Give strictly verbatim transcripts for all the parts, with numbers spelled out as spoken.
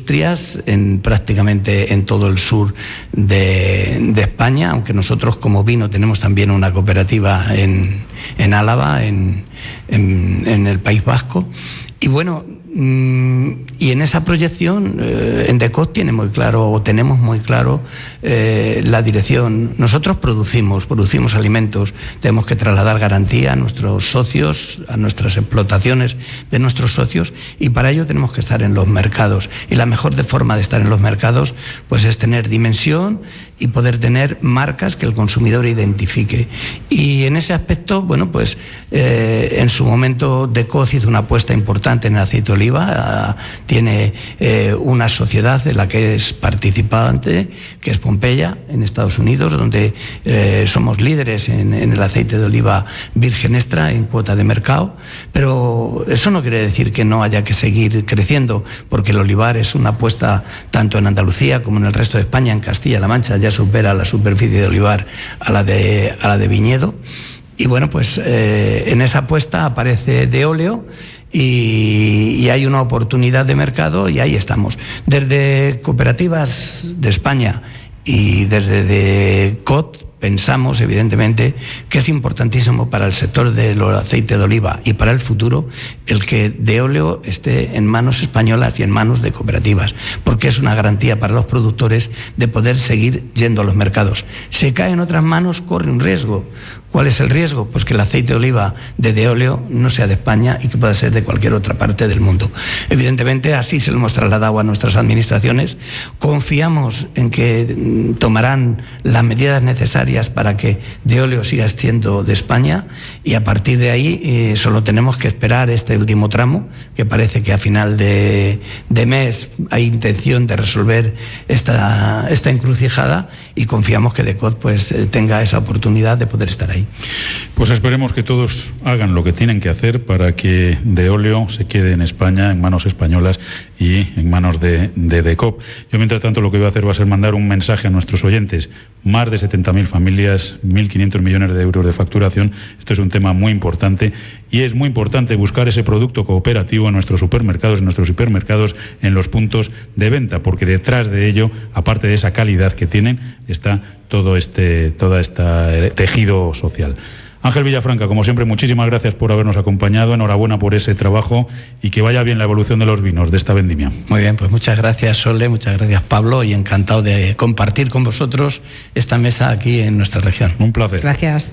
industrias en prácticamente en todo el sur de, de España, aunque nosotros como vino tenemos también una cooperativa en, en Álava, en, en, en el País Vasco. Y bueno, y en esa proyección eh, Endecott tiene muy claro, o tenemos muy claro eh, la dirección. Nosotros producimos, producimos alimentos, tenemos que trasladar garantía a nuestros socios, a nuestras explotaciones de nuestros socios, y para ello tenemos que estar en los mercados. Y la mejor forma de estar en los mercados pues es tener dimensión y poder tener marcas que el consumidor identifique. Y en ese aspecto, bueno, pues eh, en su momento Endecott hizo una apuesta importante en el aceite de oliva, tiene eh, una sociedad de la que es participante, que es Pompeya, en Estados Unidos, donde eh, somos líderes en, en el aceite de oliva virgen extra en cuota de mercado, pero eso no quiere decir que no haya que seguir creciendo, porque el olivar es una apuesta tanto en Andalucía como en el resto de España. En Castilla-La Mancha ya supera la superficie de olivar a la de, a la de viñedo, y bueno, pues eh, en esa apuesta aparece Deoleo. Y, y hay una oportunidad de mercado y ahí estamos. Desde Cooperativas de España y desde Endecott pensamos, evidentemente, que es importantísimo para el sector del aceite de oliva y para el futuro el que Deoleo esté en manos españolas y en manos de cooperativas, porque es una garantía para los productores de poder seguir yendo a los mercados. Si cae en otras manos, corre un riesgo. ¿Cuál es el riesgo? Pues que el aceite de oliva de Deoleo no sea de España y que pueda ser de cualquier otra parte del mundo. Evidentemente, así se lo hemos trasladado a nuestras administraciones. Confiamos en que tomarán las medidas necesarias para que Deoleo siga siendo de España, y a partir de ahí eh, solo tenemos que esperar este último tramo, que parece que a final de, de mes hay intención de resolver esta, esta encrucijada, y confiamos que Endecott pues, tenga esa oportunidad de poder estar ahí. Pues esperemos que todos hagan lo que tienen que hacer para que Deoleo se quede en España, en manos españolas y en manos de, de Endecott. Yo, mientras tanto, lo que voy a hacer va a ser mandar un mensaje a nuestros oyentes. Más de setenta mil familias, mil quinientos millones de euros de facturación. Esto es un tema muy importante, y es muy importante buscar ese producto cooperativo en nuestros supermercados, en nuestros hipermercados, en los puntos de venta, porque detrás de ello, aparte de esa calidad que tienen, está todo este todo este tejido social. Ángel Villafranca, como siempre, muchísimas gracias por habernos acompañado. Enhorabuena por ese trabajo y que vaya bien la evolución de los vinos de esta vendimia. Muy bien, pues muchas gracias, Sole, muchas gracias, Pablo, y encantado de compartir con vosotros esta mesa aquí en nuestra región. Un placer. Gracias.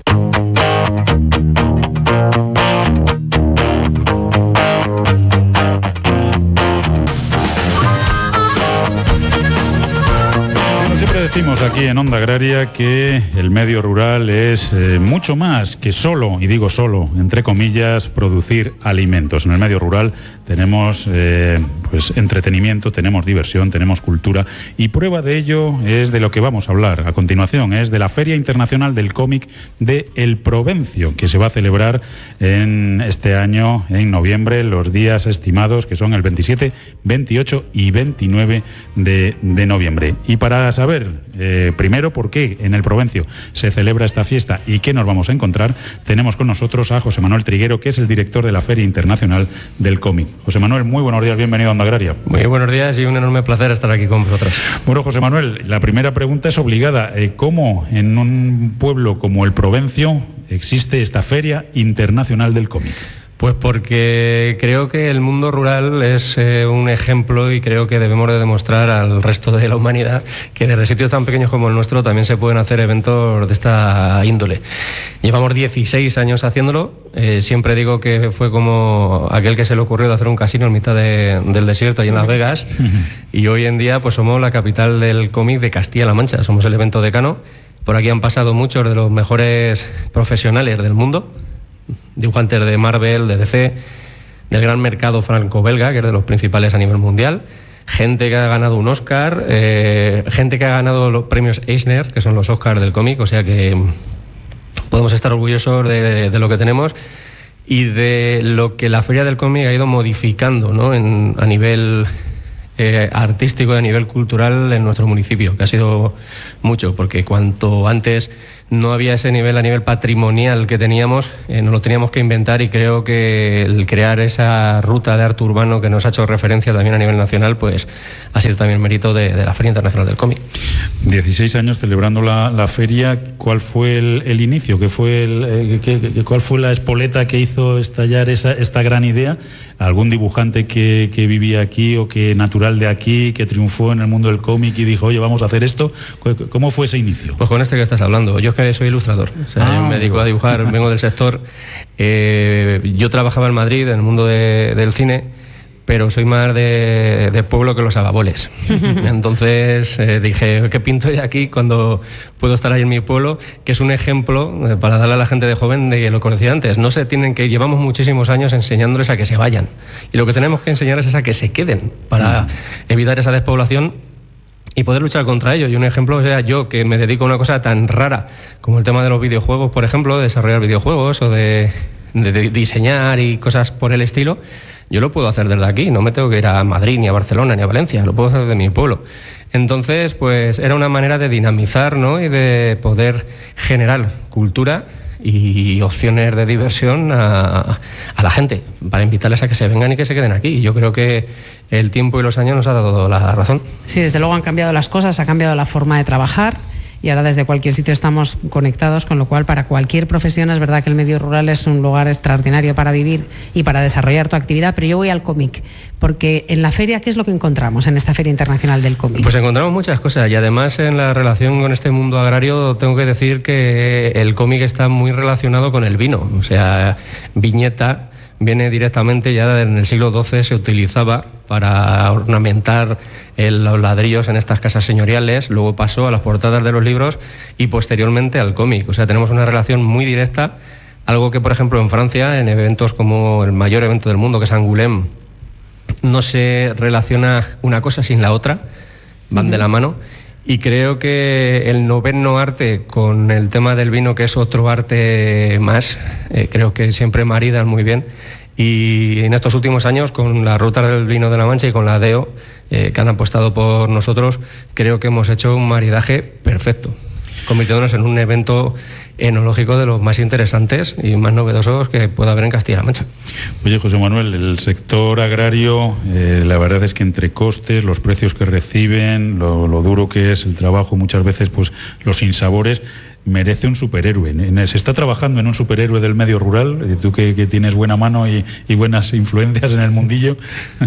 Decimos aquí en Onda Agraria que el medio rural es eh, mucho más que solo, y digo solo, entre comillas, producir alimentos. En el medio rural tenemos eh, pues entretenimiento, tenemos diversión, tenemos cultura, y prueba de ello es de lo que vamos a hablar a continuación, es de la Feria Internacional del Cómic de El Provencio, que se va a celebrar en este año, en noviembre, los días estimados, que son el veintisiete, veintiocho y veintinueve de, de noviembre. Y para saber Eh, primero, por qué en el Provencio se celebra esta fiesta y qué nos vamos a encontrar, tenemos con nosotros a José Manuel Triguero, que es el director de la Feria Internacional del Cómic. José Manuel, muy buenos días, bienvenido a Onda Agraria. Muy buenos días y un enorme placer estar aquí con vosotros. Bueno, José Manuel, la primera pregunta es obligada. ¿Cómo en un pueblo como el Provencio existe esta Feria Internacional del Cómic? Pues porque creo que el mundo rural es eh, un ejemplo, y creo que debemos de demostrar al resto de la humanidad que desde sitios tan pequeños como el nuestro también se pueden hacer eventos de esta índole. Llevamos dieciséis años haciéndolo. Eh, siempre digo que fue como aquel que se le ocurrió de hacer un casino en mitad de, del desierto allí en Las Vegas, y hoy en día pues somos la capital del cómic de Castilla-La Mancha, somos el evento decano. Por aquí han pasado muchos de los mejores profesionales del mundo, dibujantes de Marvel, de D C, del gran mercado franco-belga, que es de los principales a nivel mundial, gente que ha ganado un Oscar, eh, gente que ha ganado los premios Eisner, que son los Oscars del cómic, o sea que podemos estar orgullosos de, de, de lo que tenemos y de lo que la Feria del Cómic ha ido modificando, ¿no? en, a nivel eh, artístico y a nivel cultural en nuestro municipio, que ha sido mucho, porque cuanto antes no había ese nivel a nivel patrimonial que teníamos, eh, nos lo teníamos que inventar, y creo que el crear esa ruta de arte urbano que nos ha hecho referencia también a nivel nacional, pues ha sido también mérito de, de la Feria Internacional del Cómic. dieciséis años celebrando la, la feria. ¿Cuál fue el, el inicio? ¿Qué fue el, eh, qué, qué, ¿Cuál fue la espoleta que hizo estallar esa, esta gran idea? ¿Algún dibujante que, que vivía aquí o que natural de aquí, que triunfó en el mundo del cómic y dijo, oye, vamos a hacer esto? ¿Cómo fue ese inicio? Pues con este que estás hablando. Yo es que soy ilustrador, o sea, ah, yo me dedico a dibujar, vengo del sector. Eh, yo trabajaba en Madrid, en el mundo de, del cine, pero soy más de, de pueblo que los agaboles. Entonces eh, dije, ¿qué pinto yo aquí cuando puedo estar ahí en mi pueblo? Que es un ejemplo eh, para darle a la gente de joven de lo que decía antes. No se tienen que, llevamos muchísimos años enseñándoles a que se vayan. Y lo que tenemos que enseñarles es a que se queden para mm. evitar esa despoblación y poder luchar contra ello. Y un ejemplo, o sea, yo que me dedico a una cosa tan rara como el tema de los videojuegos, por ejemplo, de desarrollar videojuegos o de, de, de diseñar y cosas por el estilo, yo lo puedo hacer desde aquí, no me tengo que ir a Madrid, ni a Barcelona, ni a Valencia, lo puedo hacer desde mi pueblo. Entonces, pues era una manera de dinamizar, ¿no?, y de poder generar cultura y opciones de diversión a, a la gente, para invitarles a que se vengan y que se queden aquí. Y yo creo que el tiempo y los años nos ha dado la razón. Sí, desde luego han cambiado las cosas, ha cambiado la forma de trabajar, y ahora desde cualquier sitio estamos conectados, con lo cual para cualquier profesión es verdad que el medio rural es un lugar extraordinario para vivir y para desarrollar tu actividad. Pero yo voy al cómic, porque en la feria, ¿qué es lo que encontramos en esta Feria Internacional del Cómic? Pues encontramos muchas cosas, y además en la relación con este mundo agrario tengo que decir que el cómic está muy relacionado con el vino. O sea, viñeta viene directamente, ya en el siglo doce se utilizaba para ornamentar el, los ladrillos en estas casas señoriales, luego pasó a las portadas de los libros y posteriormente al cómic. O sea, tenemos una relación muy directa, algo que, por ejemplo, en Francia, en eventos como el mayor evento del mundo, que es Angoulême, no se relaciona una cosa sin la otra, van uh-huh. de la mano. Y creo que el noveno arte con el tema del vino, que es otro arte más, eh, creo que siempre maridan muy bien. Y en estos últimos años, con la Ruta del Vino de la Mancha y con la D E O, eh, que han apostado por nosotros, creo que hemos hecho un maridaje perfecto, convirtiéndonos en un evento enológico de los más interesantes y más novedosos que pueda haber en Castilla-La Mancha. Oye, José Manuel, el sector agrario, eh, la verdad es que entre costes, los precios que reciben, lo, lo duro que es el trabajo, muchas veces pues los sinsabores, merece un superhéroe. Se está trabajando en un superhéroe del medio rural, tú que, que tienes buena mano y, y buenas influencias en el mundillo.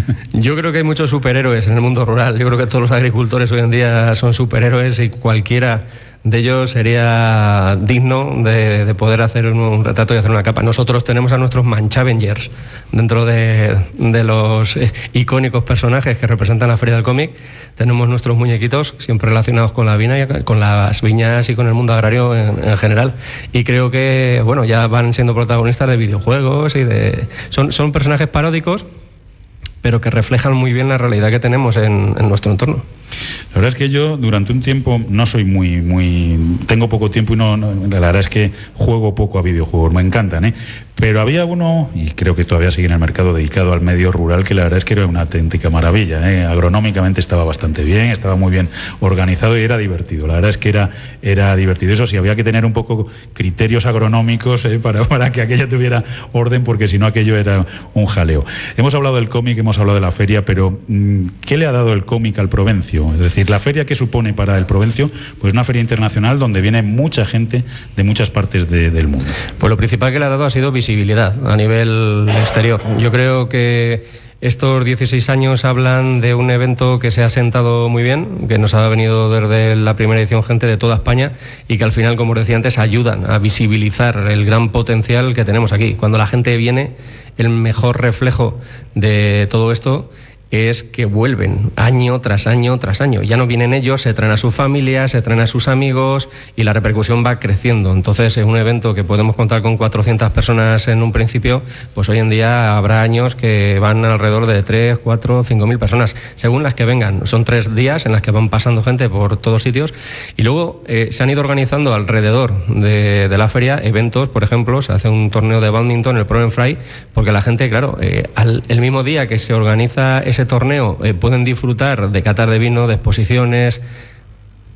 Yo creo que hay muchos superhéroes en el mundo rural. Yo creo que todos los agricultores hoy en día son superhéroes, y cualquiera de ellos sería digno de, de poder hacer un, un retrato y hacer una capa. Nosotros tenemos a nuestros Manchavengers dentro de, de los eh, icónicos personajes que representan la Feria del Cómic. Tenemos nuestros muñequitos siempre relacionados con la viña, con las viñas y con el mundo agrario en, en general. Y creo que, bueno, ya van siendo protagonistas de videojuegos y de son, son personajes paródicos, pero que reflejan muy bien la realidad que tenemos en, en nuestro entorno. La verdad es que yo durante un tiempo no soy muy, muy tengo poco tiempo y no, no la verdad es que juego poco a videojuegos, me encantan, ¿eh? Pero había uno, y creo que todavía sigue en el mercado, dedicado al medio rural, que la verdad es que era una auténtica maravilla, ¿eh? Agronómicamente estaba bastante bien, estaba muy bien organizado y era divertido. La verdad es que era, era divertido. Eso sí, había que tener un poco criterios agronómicos, ¿eh? para, para que aquello tuviera orden, porque si no aquello era un jaleo. Hemos hablado del cómic, hemos hablado de la feria, pero ¿qué le ha dado el cómic al Provencio? Es decir, la feria, ¿qué supone para el Provencio? Pues una feria internacional donde viene mucha gente de muchas partes de, del mundo. Pues lo principal que le ha dado ha sido visibilidad a nivel exterior. Yo creo que estos dieciséis años hablan de un evento que se ha sentado muy bien, que nos ha venido desde la primera edición gente de toda España, y que al final, como os decía antes, ayudan a visibilizar el gran potencial que tenemos aquí. Cuando la gente viene, el mejor reflejo de todo esto es que vuelven año tras año tras año. Ya no vienen ellos, se traen a su familia, se traen a sus amigos, y la repercusión va creciendo. Entonces, en un evento que podemos contar con cuatrocientas personas en un principio, pues hoy en día habrá años que van alrededor de tres, cuatro, cinco mil personas, según las que vengan. Son tres días en las que van pasando gente por todos sitios, y luego eh, se han ido organizando alrededor de, de la feria eventos. Por ejemplo, se hace un torneo de bádminton, el Pro en Fry, porque la gente, claro, eh, al, el mismo día que se organiza ese torneo, eh, pueden disfrutar de catar de vino, de exposiciones,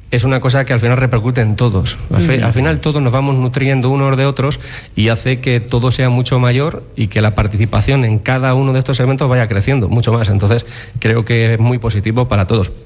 es una cosa que al final repercute en todos. Al, fi- al final todos nos vamos nutriendo unos de otros y hace que todo sea mucho mayor y que la participación en cada uno de estos eventos vaya creciendo mucho más. Entonces creo que es muy positivo para todos.